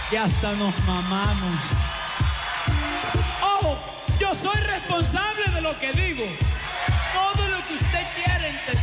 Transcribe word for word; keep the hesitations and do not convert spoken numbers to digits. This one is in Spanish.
que hasta nos mamamos. Ojo, yo soy responsable de lo que digo.